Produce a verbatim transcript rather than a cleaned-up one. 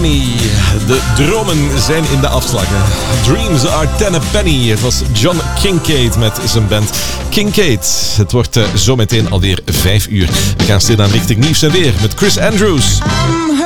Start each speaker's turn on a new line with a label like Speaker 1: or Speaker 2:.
Speaker 1: penny. De dromen zijn in de afslagen. Dreams are ten a penny. Het was John Kincade met zijn band Kincade. Het wordt uh, zometeen alweer vijf uur. We gaan stilaan richting nieuws en weer met Chris Andrews.